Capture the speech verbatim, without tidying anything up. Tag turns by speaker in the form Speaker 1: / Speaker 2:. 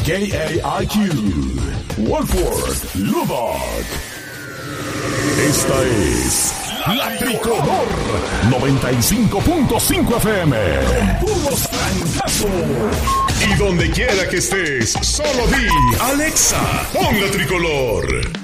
Speaker 1: K A I Q, Wolford, Lubbock. Esta es La Tricolor noventa y cinco punto cinco F M. Con puros trancazos. Y donde quiera que estés, solo di Alexa, pon La Tricolor.